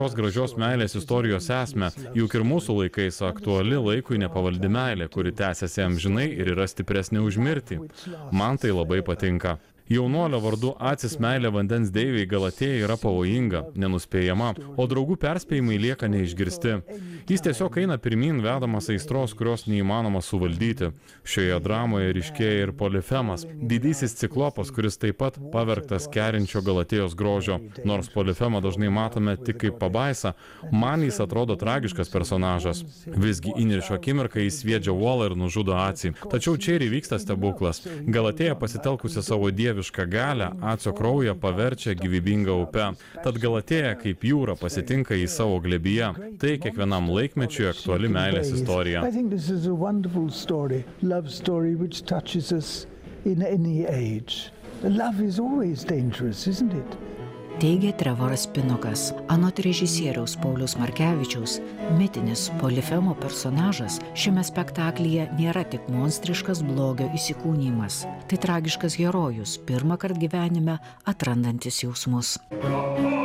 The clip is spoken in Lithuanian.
tos gražios meilės istorijos esmę, juk ir mūsų laikais aktuali laikui nepavaldi meilė, kuri tęsiasi amžinai ir yra stipresnė už mirtį. Man tai labai patinka. Jaunuolio vardu Acis meilė vandens deivei Galatėjai yra pavojinga, nenuspėjama, o draugų perspėjimai lieka neišgirsti. Jis tiesiog eina pirmyn vedamas aistros, kurios neįmanoma suvaldyti. Šioje dramoje ryškėja ir Polifemas, didysis ciklopas, kuris taip pat pavergtas kerinčio Galatėjos grožio. Nors Polifemą dažnai matome tik kaip pabaisą, man jis atrodo tragiškas personažas. Visgi įniršio akimirką jis sviedžia uolą ir nužudo Acį. Tačiau čia ir įvyksta stebuklas. Galatėja pasitelkusi savo dievišką galią, Acio kraują paverčia gyvybinga upe. Tad Galatėja kaip jūra pasitinka į savo glėbyje. Tai kiekvienam laikmečiui aktuali meilės istorija. I think this is a wonderful story, love story which touches us in any age. Love is always dangerous, isn't it? Teigia Trevoras Pinokas. Anot režisieriaus Pauliaus Markevičiaus, mitinis Polifemo personažas šiame spektaklyje nėra tik monstriškas blogio įsikūnijimas. Tai tragiškas herojus, pirmąkart gyvenime atrandantis jausmus.